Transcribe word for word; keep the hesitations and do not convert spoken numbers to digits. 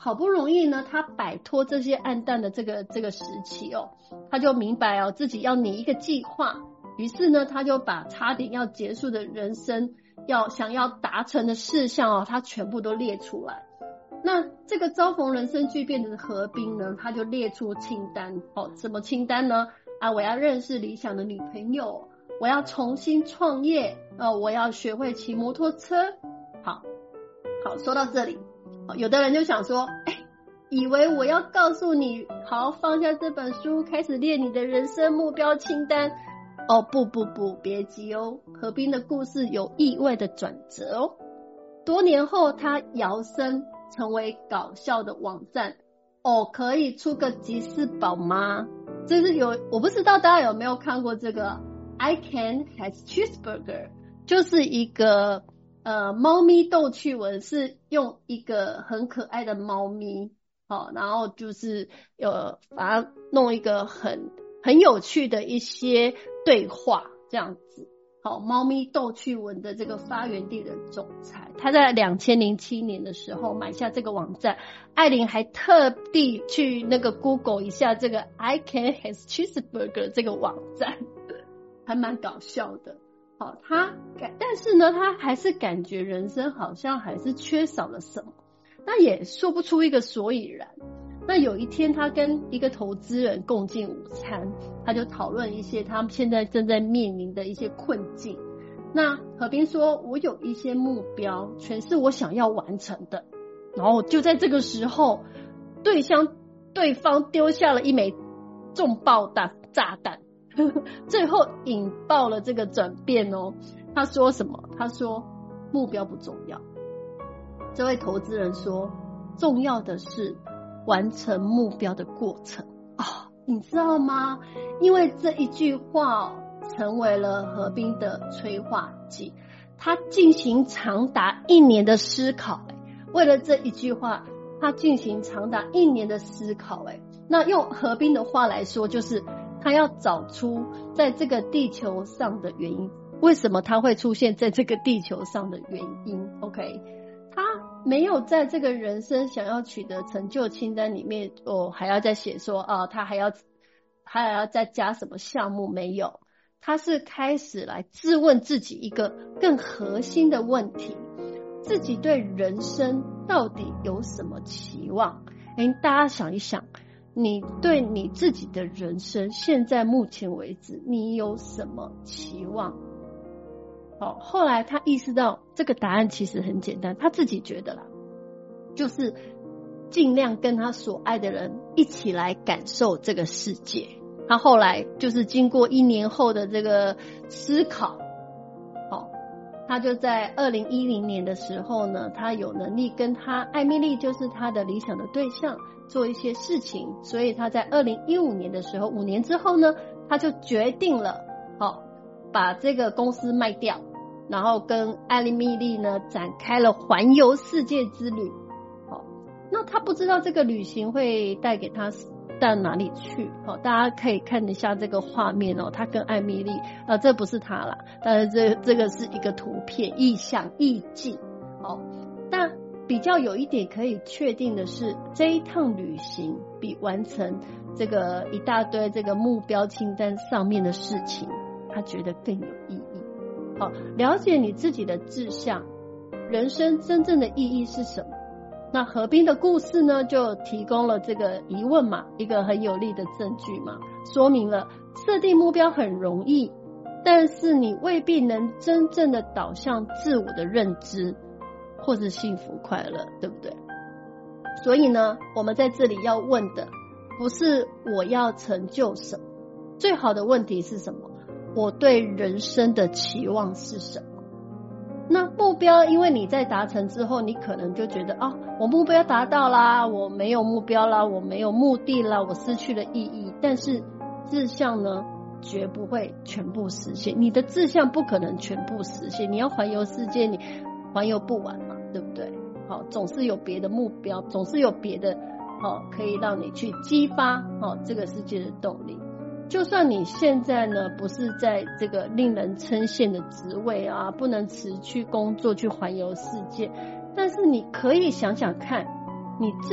好不容易呢，他摆脱这些暗淡的这个这个时期哦，他就明白哦自己要拟一个计划，于是呢，他就把差点要结束的人生要想要达成的事项哦，他全部都列出来。那这个遭逢人生巨变的何冰呢，他就列出清单哦，什么清单呢？啊，我要认识理想的女朋友，我要重新创业，呃，我要学会骑摩托车。好，好，说到这里，有的人就想说，哎，以为我要告诉你，好，放下这本书，开始列你的人生目标清单。哦，不不不，别急哦，何冰的故事有意外的转折哦。多年后，他摇身成为搞笑的网站哦，可以出个吉士堡吗？这是有，我不知道大家有没有看过这个 I can has cheeseburger， 就是一个呃猫咪逗趣文，是用一个很可爱的猫咪哦，然后就是有把它弄一个很很有趣的一些对话这样子。好，猫咪逗趣文的这个发源地的总裁，他在两千零七年的时候买下这个网站，艾琳还特地去那个 Google 一下这个 I can has cheeseburger 这个网站，还蛮搞笑的。好，他但是呢，他还是感觉人生好像还是缺少了什么，那也说不出一个所以然。那有一天他跟一个投资人共进午餐，他就讨论一些他们现在正在面临的一些困境。那何冰说，我有一些目标全是我想要完成的，然后就在这个时候，对向对方丢下了一枚重爆弹炸弹，呵呵，最后引爆了这个转变哦。他说什么？他说目标不重要。这位投资人说，重要的是完成目标的过程哦，你知道吗？因为这一句话、哦、成为了何冰的催化剂，他进行长达一年的思考，为了这一句话，他进行长达一年的思考。那用何冰的话来说，就是他要找出在这个地球上的原因，为什么他会出现在这个地球上的原因。 OK，他没有在这个人生想要取得成就清单里面哦，还要再写说啊，他还要还要再加什么项目，没有。他是开始来质问自己一个更核心的问题，自己对人生到底有什么期望。诶，大家想一想，你对你自己的人生现在目前为止你有什么期望？哦，后来他意识到这个答案其实很简单，他自己觉得啦，就是尽量跟他所爱的人一起来感受这个世界。他后来就是经过一年后的这个思考，哦，他就在二零一零年的时候呢，他有能力跟他艾米丽，就是他的理想的对象做一些事情，所以他在二零一五年的时候，五年之后呢，他就决定了，哦，把这个公司卖掉，然后跟艾米丽呢展开了环游世界之旅。哦，那他不知道这个旅行会带给他到哪里去。哦，大家可以看一下这个画面哦，他跟艾米丽，呃，这不是他啦，但是这这个是一个图片，意象意境。哦，但比较有一点可以确定的是，这一趟旅行比完成这个一大堆这个目标清单上面的事情，他觉得更有意义。好，了解你自己的志向，人生真正的意义是什么？那何冰的故事呢，就提供了这个疑问嘛，一个很有力的证据嘛，说明了设定目标很容易，但是你未必能真正的导向自我的认知或是幸福快乐，对不对？所以呢，我们在这里要问的不是我要成就什么，最好的问题是什么？我对人生的期望是什么？那目标，因为你在达成之后，你可能就觉得啊，我目标达到啦，我没有目标啦，我没有目的啦，我失去了意义。但是志向呢，绝不会全部实现，你的志向不可能全部实现，你要环游世界，你环游不完嘛，对不对？好，总是有别的目标，总是有别的好可以让你去激发好这个世界的动力。就算你现在呢不是在这个令人称羡的职位啊，不能辞去工作去环游世界，但是你可以想想看，你